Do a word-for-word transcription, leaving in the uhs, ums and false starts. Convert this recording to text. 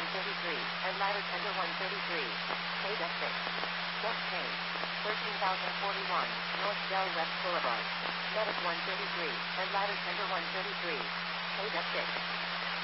thirty-three, and ladder tender one thirty-three. Paid at six. Guest change. thirteen thousand forty-one, North Del West Boulevard. Medic one thirty-three, and ladder tender one thirty-three. Paid at six.